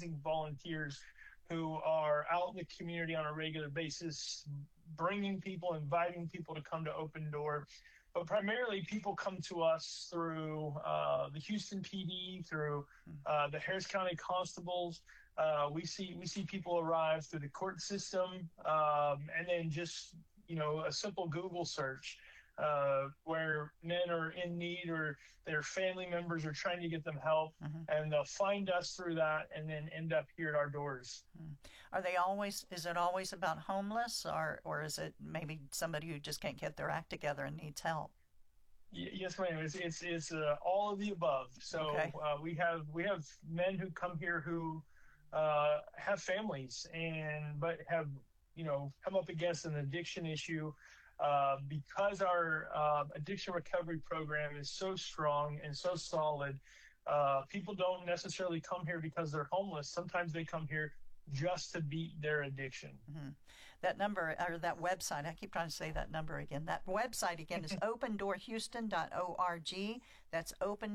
amazing volunteers who are out in the community on a regular basis, bringing people, inviting people to come to Open Door. But primarily, people come to us through the Houston PD, through the Harris County Constables. We see people arrive through the court system, and then just a simple Google search where men are in need or their family members are trying to get them help, and they'll find us through that, and then end up here at our doors. Are they always? Is it always about homeless, or is it maybe somebody who just can't get their act together and needs help? Yes, ma'am. It's all of the above. So Okay. we have men who come here who have families but have come up against an addiction issue. Because our addiction recovery program is so strong and so solid, people don't necessarily come here because they're homeless. Sometimes they come here just to beat their addiction. That number, or that website, I keep trying to say that number again. That website again is opendoorhouston.org. That's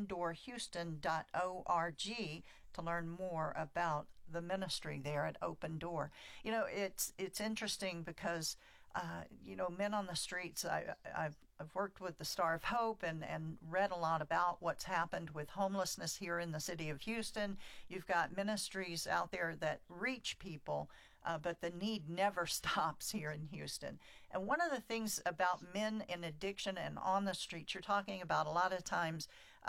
opendoorhouston.org to learn more about the ministry there at Open Door. It's interesting because men on the streets, I've worked with the Star of Hope and read a lot about what's happened with homelessness here in the city of Houston. You've got ministries out there that reach people, but the need never stops here in Houston. And one of the things about men in addiction and on the streets, you're talking about a lot of times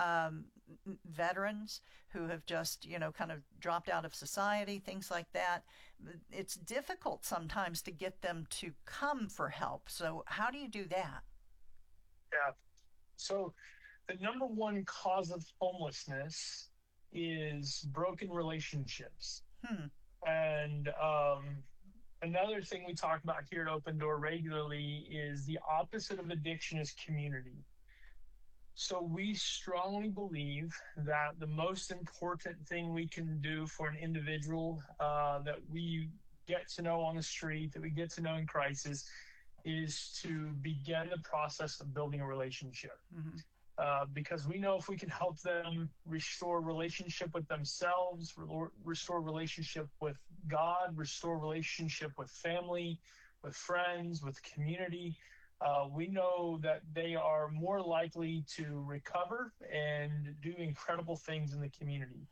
veterans who have just, kind of dropped out of society, things like that. It's difficult sometimes to get them to come for help. So how do you do that? Yeah. So the number one cause of homelessness is broken relationships. And another thing we talk about here at Open Door regularly is the opposite of addiction is community. So we strongly believe that the most important thing we can do for an individual that we get to know on the street, that we get to know in crisis, is to begin the process of building a relationship. Because we know if we can help them restore relationship with themselves, restore relationship with God, restore relationship with family, with friends, with community, we know that they are more likely to recover and do incredible things in the community.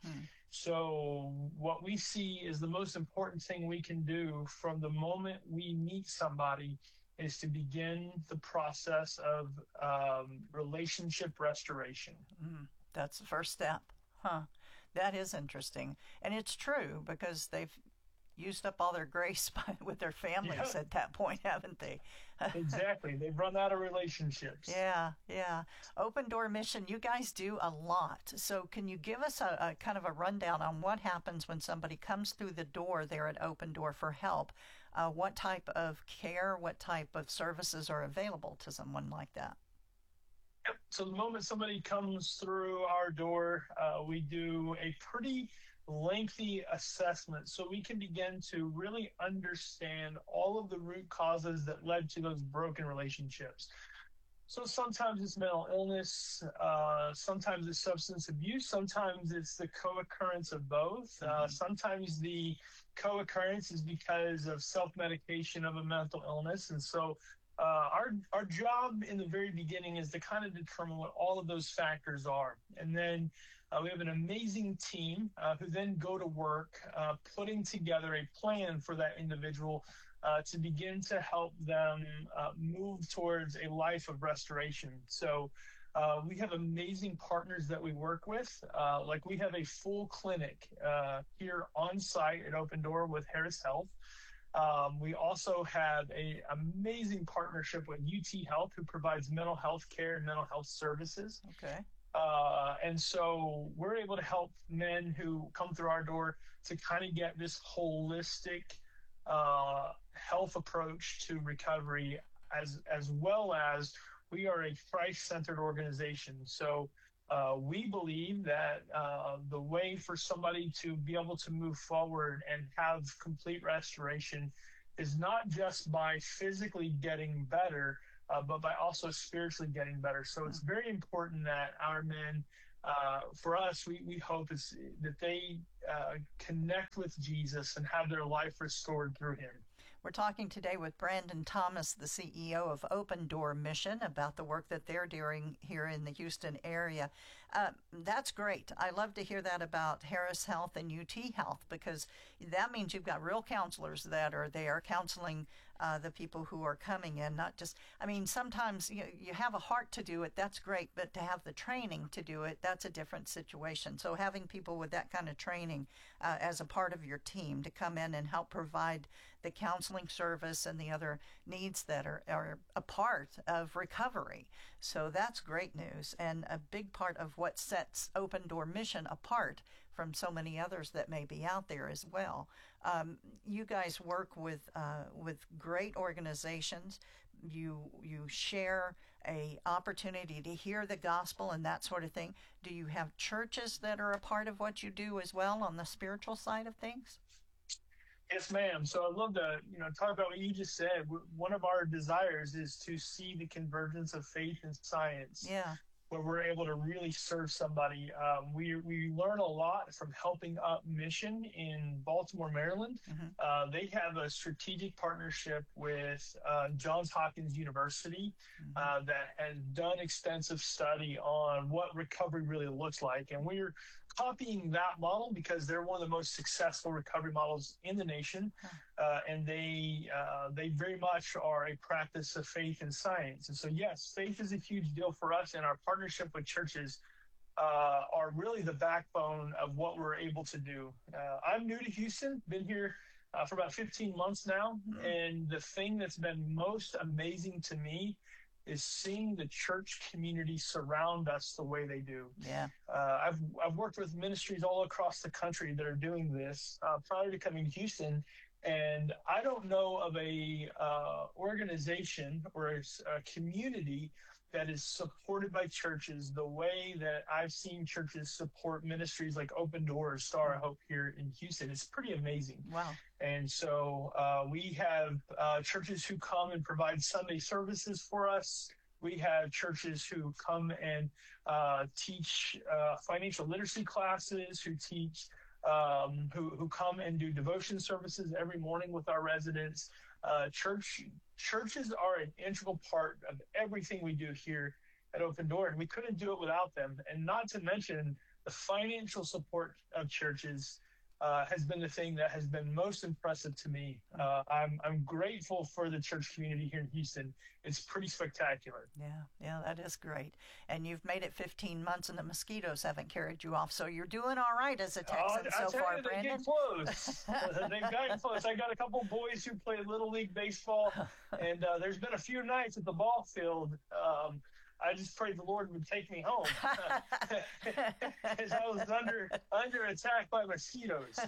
So what we see is the most important thing we can do from the moment we meet somebody is to begin the process of relationship restoration. That's the first step. That is interesting. And it's true because they've used up all their grace with their families at that point, haven't they? Exactly. They've run out of relationships. Yeah. Open Door Mission, you guys do a lot. So can you give us a kind of a rundown on what happens when somebody comes through the door there at Open Door for help? What type of care, what type of services are available to someone like that? Yep. So the moment somebody comes through our door, we do a pretty lengthy assessment so we can begin to really understand all of the root causes that led to those broken relationships. So sometimes it's mental illness, sometimes it's substance abuse, sometimes it's the co-occurrence of both. Sometimes the co-occurrence is because of self-medication of a mental illness. And so our job in the very beginning is to kind of determine what all of those factors are. And then we have an amazing team who then go to work putting together a plan for that individual to begin to help them move towards a life of restoration. So we have amazing partners that we work with. Like we have a full clinic here on site at Open Door with Harris Health. We also have an amazing partnership with UT Health, who provides mental health care and mental health services. Okay. And so we're able to help men who come through our door to kind of get this holistic health approach to recovery, as well as we are a Christ-centered organization. So we believe that the way for somebody to be able to move forward and have complete restoration is not just by physically getting better, but by also spiritually getting better. So it's very important that our men for us, we hope is that they connect with Jesus and have their life restored through him. We're talking today with Brandon Thomas, the CEO of Open Door Mission, about the work that they're doing here in the Houston area. That's great. I love to hear that about Harris Health and UT Health, because that means you've got real counselors that are there counseling the people who are coming in, not just, I mean, sometimes you have a heart to do it, that's great, but to have the training to do it, that's a different situation. So having people with that kind of training as a part of your team to come in and help provide the counseling service and the other needs that are a part of recovery. So that's great news, and a big part of what sets Open Door Mission apart from so many others that may be out there as well. You guys work with great organizations. You share a opportunity to hear the gospel and that sort of thing. Do you have churches that are a part of what you do as well on the spiritual side of things? Yes, ma'am. So I'd love to, talk about what you just said. One of our desires is to see the convergence of faith and science. Yeah. Where we're able to really serve somebody. We learn a lot from Helping Up Mission in Baltimore, Maryland. Mm-hmm. They have a strategic partnership with Johns Hopkins University that has done extensive study on what recovery really looks like. And we're copying that model because they're one of the most successful recovery models in the nation. And they very much are a practice of faith and science. And so, yes, faith is a huge deal for us, and our partnership with churches are really the backbone of what we're able to do. I'm new to Houston, been here for about 15 months now, and the thing that's been most amazing to me is seeing the church community surround us the way they do. Yeah. I've worked with ministries all across the country that are doing this prior to coming to Houston, and I don't know of a organization or a community that is supported by churches the way that I've seen churches support ministries like Open Doors, Star of Hope here in Houston. It's pretty amazing. Wow. And so we have churches who come and provide Sunday services for us. We have churches who come and teach financial literacy classes, who teach, who come and do devotion services every morning with our residents. Churches are an integral part of everything we do here at Open Door, and we couldn't do it without them. And not to mention the financial support of churches has been the thing that has been most impressive to me. I'm grateful for the church community here in Houston. It's pretty spectacular. Yeah, that is great. And you've made it 15 months, and the mosquitoes haven't carried you off, so you're doing all right as a Texan so far, Brandon. They've gotten close. I got a couple boys who play Little League Baseball, and there's been a few nights at the ball field. I just prayed the Lord would take me home as I was under attack by mosquitoes.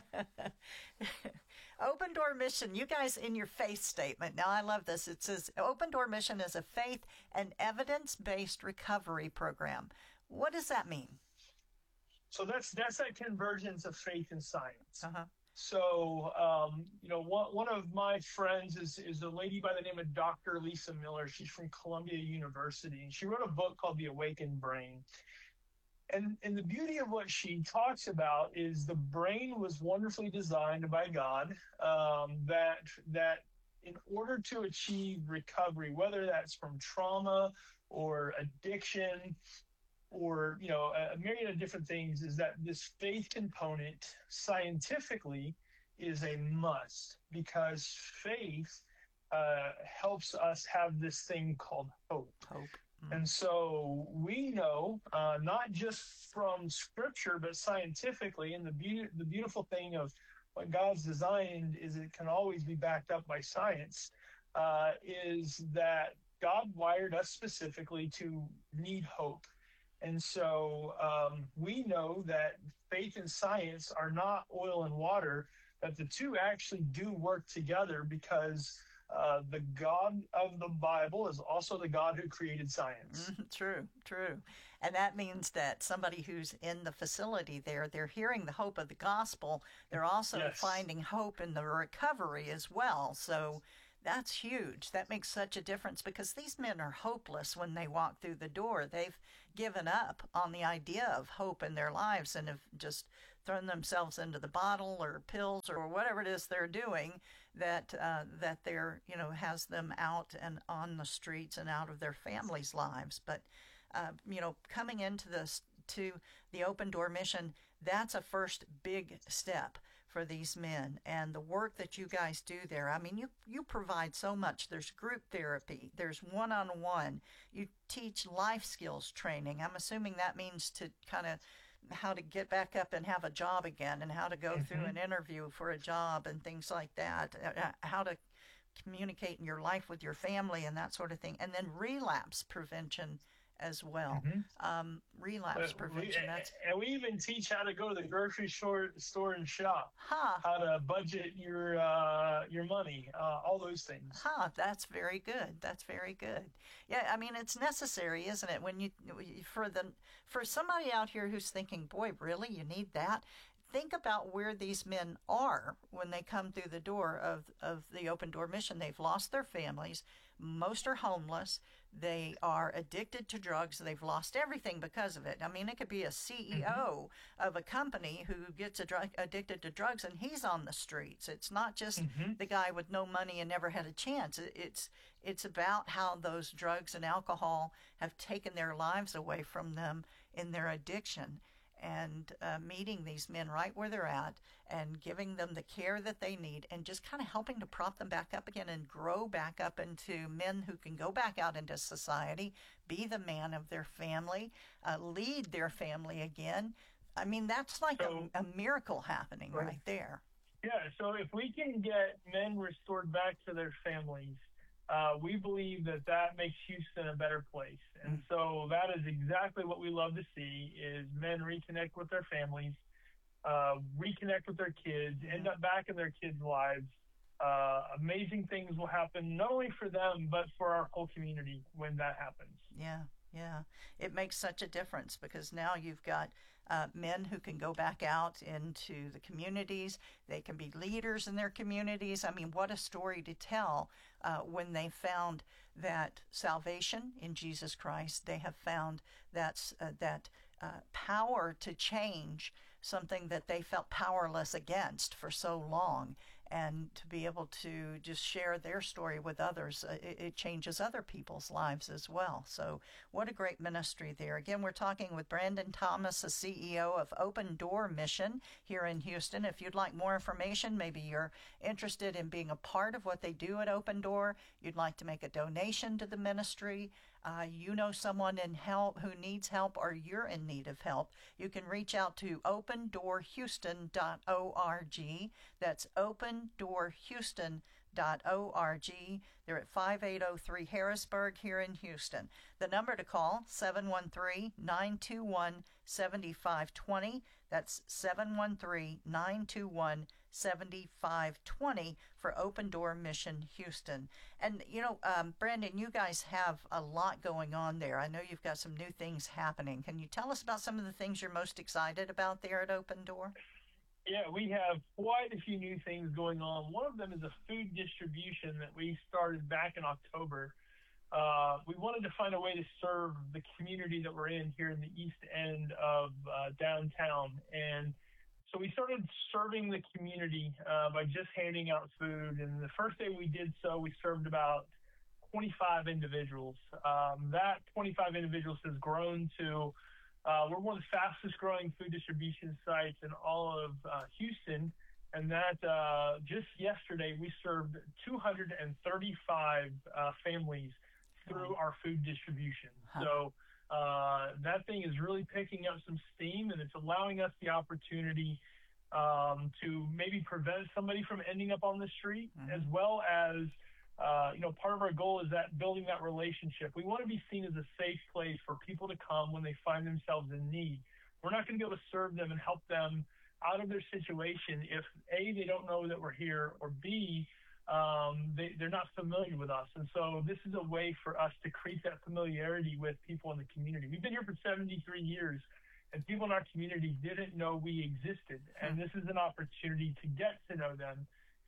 Open Door Mission, you guys in your faith statement, now I love this, it says Open Door Mission is a faith and evidence-based recovery program. What does that mean? So that's that convergence of faith and science. Uh-huh. So, one of my friends is a lady by the name of Dr. Lisa Miller. She's from Columbia University, and she wrote a book called The Awakened Brain. And the beauty of what she talks about is the brain was wonderfully designed by God, that in order to achieve recovery, whether that's from trauma or addiction, or a myriad of different things, is that this faith component scientifically is a must, because faith helps us have this thing called hope. And so we know, not just from scripture, but scientifically, and the beautiful thing of what God's designed is it can always be backed up by science, is that God wired us specifically to need hope. And so we know that faith and science are not oil and water, that the two actually do work together, because the God of the Bible is also the God who created science. True. And that means that somebody who's in the facility there, they're hearing the hope of the gospel. They're also finding hope in the recovery as well. So That's huge. That makes such a difference because these men are hopeless when they walk through the door. They've given up on the idea of hope in their lives and have just thrown themselves into the bottle or pills or whatever it is they're doing that they're has them out and on the streets and out of their families' lives. But coming into this to the Open Door mission, that's a first big step for these men, and the work that you guys do there. I mean, you provide so much. There's group therapy, there's one-on-one, you teach life skills training. I'm assuming that means to kind of how to get back up and have a job again, and how to go through an interview for a job and things like that, how to communicate in your life with your family and that sort of thing, and then relapse prevention as well. Relapse prevention. And we even teach how to go to the grocery store and shop. How to budget your money. All those things. That's very good. That's very good. Yeah, I mean, it's necessary, isn't it? When for somebody out here who's thinking, boy, really, you need that? Think about where these men are when they come through the door of the Open Door mission. They've lost their families. Most are homeless. They are addicted to drugs. They've lost everything because of it. I mean, it could be a CEO of a company who gets addicted to drugs and he's on the streets. It's not just the guy with no money and never had a chance. It's about how those drugs and alcohol have taken their lives away from them in their addiction. And meeting these men right where they're at and giving them the care that they need and just kind of helping to prop them back up again and grow back up into men who can go back out into society, be the man of their family, lead their family again. I mean, that's like a miracle happening right there. Yeah, so if we can get men restored back to their families, we believe that makes Houston a better place. And so that is exactly what we love to see is men reconnect with their families, reconnect with their kids, end up back in their kids' lives. Amazing things will happen, not only for them, but for our whole community when that happens. Yeah. It makes such a difference because now you've got men who can go back out into the communities. They can be leaders in their communities. I mean, what a story to tell when they found that salvation in Jesus Christ. They have found that power to change something that they felt powerless against for so long. And to be able to just share their story with others, it changes other people's lives as well. So what a great ministry there. Again, we're talking with Brandon Thomas, the CEO of Open Door Mission here in Houston. If you'd like more information, maybe you're interested in being a part of what they do at Open Door, you'd like to make a donation to the ministry, you know someone who needs help or you're in need of help, you can reach out to opendoorhouston.org. That's opendoorhouston.org. They're at 5803 Harrisburg here in Houston. The number to call, 713-921-7520. That's 713-921-7520 for Open Door Mission Houston. And, Brandon, you guys have a lot going on there. I know you've got some new things happening. Can you tell us about some of the things you're most excited about there at Open Door? Yeah, we have quite a few new things going on. One of them is a food distribution that we started back in October. We wanted to find a way to serve the community that we're in here in the east end of downtown. And so we started serving the community by just handing out food. And the first day we did so, we served about 25 individuals. That 25 individuals has grown to, we're one of the fastest growing food distribution sites in all of Houston. And that just yesterday, we served 235 families through our food distribution. So that thing is really picking up some steam, and it's allowing us the opportunity to maybe prevent somebody from ending up on the street, as well as, part of our goal is that building that relationship. We want to be seen as a safe place for people to come when they find themselves in need. We're not going to be able to serve them and help them out of their situation if A, they don't know that we're here, or B, they're not familiar with us. And so this is a way for us to create that familiarity with people in the community. We've been here for 73 years, and people in our community didn't know we existed. And this is an opportunity to get to know them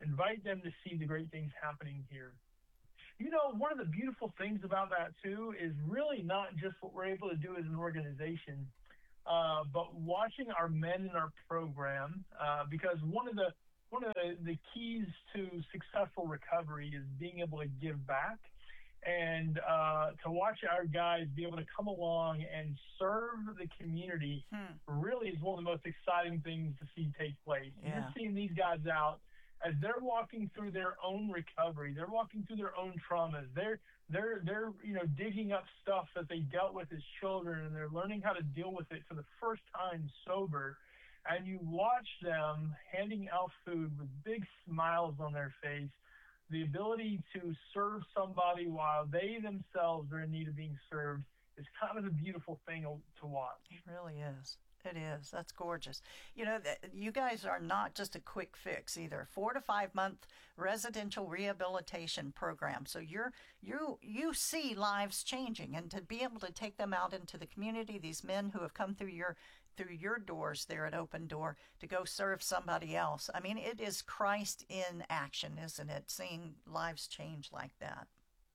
Invite them to see the great things happening here. You know, one of the beautiful things about that too is really not just what we're able to do as an organization, but watching our men in our program, because one of the keys to successful recovery is being able to give back, and to watch our guys be able to come along and serve the community really is one of the most exciting things to see take place. Yeah. You're seeing these guys out as they're walking through their own recovery, they're walking through their own traumas, they're digging up stuff that they dealt with as children, and they're learning how to deal with it for the first time sober. And you watch them handing out food with big smiles on their face, the ability to serve somebody while they themselves are in need of being served is kind of a beautiful thing to watch. It really is. It is. That's gorgeous. You know, you guys are not just a quick fix either. 4 to 5 month residential rehabilitation program. So you see lives changing, and to be able to take them out into the community, these men who have come through your doors there at Open Door to go serve somebody else. I mean, it is Christ in action, isn't it? Seeing lives change like that.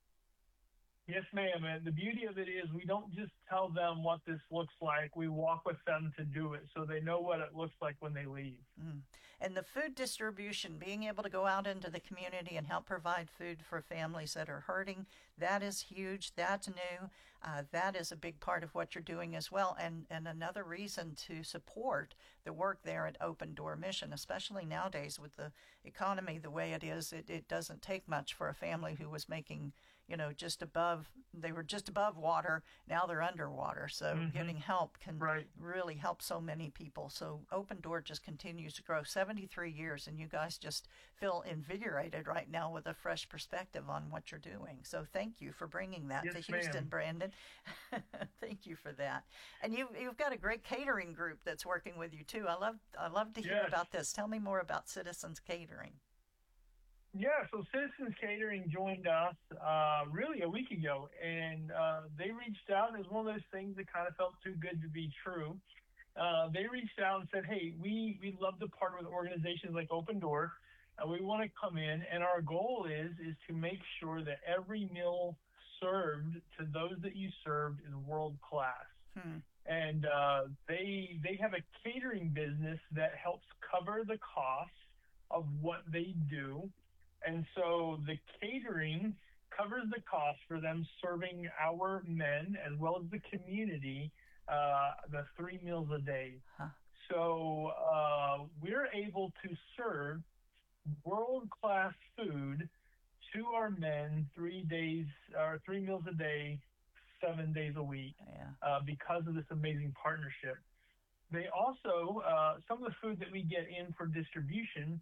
Yes, ma'am. And the beauty of it is we don't just tell them what this looks like. We walk with them to do it so they know what it looks like when they leave. And the food distribution, being able to go out into the community and help provide food for families that are hurting, that is huge. That's new. That is a big part of what you're doing as well. And another reason to support the work there at Open Door Mission, especially nowadays with the economy the way it is, it doesn't take much for a family who was making, they were just above water. Now they're underwater. So getting help can really help so many people. So Open Door just continues to grow. 73 years, and you guys just feel invigorated right now with a fresh perspective on what you're doing. So thank you for bringing that to Houston, ma'am. Brandon. Thank you for that. And you've got a great catering group that's working with you too. I love to hear about this. Tell me more about Citizens Catering. Yeah, so Citizens Catering joined us really a week ago, and they reached out. It was one of those things that kind of felt too good to be true. They reached out and said, hey, we love to partner with organizations like Open Door. We want to come in, and our goal is to make sure that every meal served to those that you served is world class. And they have a catering business that helps cover the cost of what they do. And so the catering covers the cost for them serving our men as well as the community the 3 meals a day. So we're able to serve world-class food to our men 3 meals a day, 7 days a week, because of this amazing partnership. They also, some of the food that we get in for distribution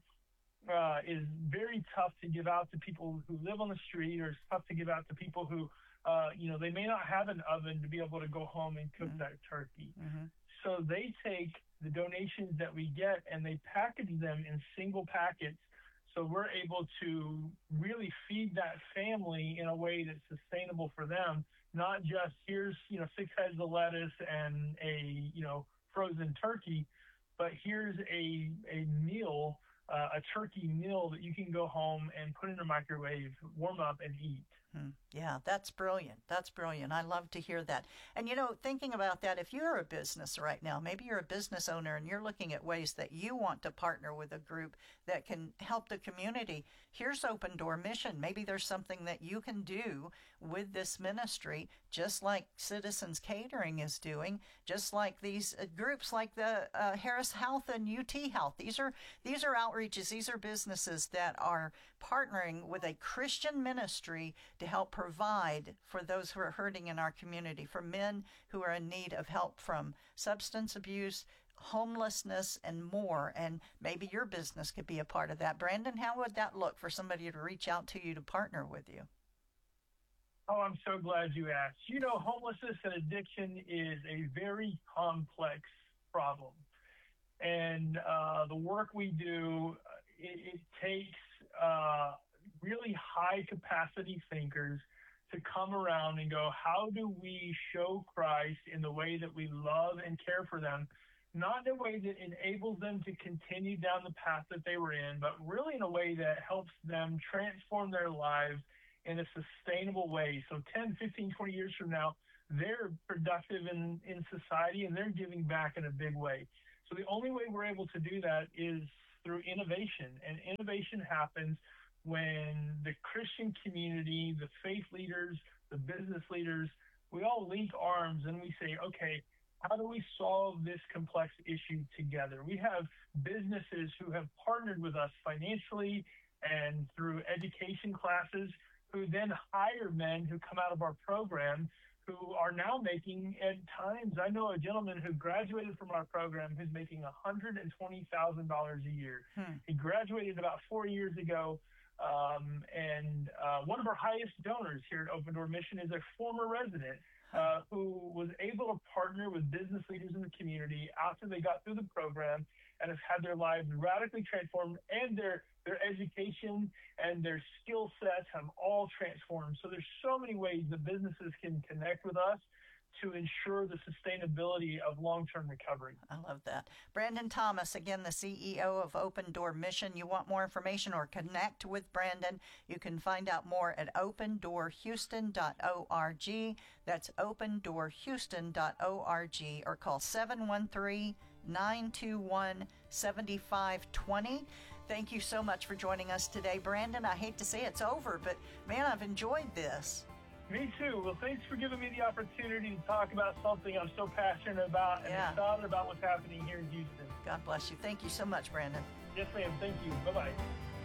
is very tough to give out to people who live on the street, or it's tough to give out to people who, they may not have an oven to be able to go home and cook that turkey. So they take the donations that we get and they package them in single packets. So we're able to really feed that family in a way that's sustainable for them, not just here's, 6 heads of lettuce and a, frozen turkey, but here's a meal, a turkey meal that you can go home and put in a microwave, warm up, and eat. Yeah, that's brilliant. That's brilliant. I love to hear that. And, thinking about that, if you're a business right now, maybe you're a business owner and you're looking at ways that you want to partner with a group that can help the community, here's Open Door Mission. Maybe there's something that you can do with this ministry, just like Citizens Catering is doing, just like these groups like the Harris Health and UT Health. These are outreaches. These are businesses that are partnering with a Christian ministry to help provide for those who are hurting in our community, for men who are in need of help from substance abuse, homelessness, and more. And maybe your business could be a part of that. Brandon, how would that look for somebody to reach out to you to partner with you? Oh, I'm so glad you asked. Homelessness and addiction is a very complex problem. And the work we do, it takes really high capacity thinkers to come around and go, how do we show Christ in the way that we love and care for them, not in a way that enables them to continue down the path that they were in, but really in a way that helps them transform their lives in a sustainable way. So 10, 15, 20 years from now, they're productive in society and they're giving back in a big way. So the only way we're able to do that is through innovation. And innovation happens when the Christian community, the faith leaders, the business leaders, we all link arms and we say, okay, how do we solve this complex issue together? We have businesses who have partnered with us financially and through education classes, who then hire men who come out of our program who are now making, at times, I know a gentleman who graduated from our program who's making $120,000 a year. He graduated about 4 years ago. And one of our highest donors here at Open Door Mission is a former resident who was able to partner with business leaders in the community after they got through the program and have had their lives radically transformed, and their education and their skill sets have all transformed. So there's so many ways that businesses can connect with us to ensure the sustainability of long-term recovery. I love that. Brandon Thomas, again, the CEO of Open Door Mission. You want more information or connect with Brandon, you can find out more at opendoorhouston.org. That's opendoorhouston.org, or call 713-921-7520. Thank you so much for joining us today, Brandon. I hate to say it's over, but man, I've enjoyed this. Me too. Well, thanks for giving me the opportunity to talk about something I'm so passionate about and excited about what's happening here in Houston. God bless you. Thank you so much, Brandon. Yes, ma'am. Thank you. Bye-bye.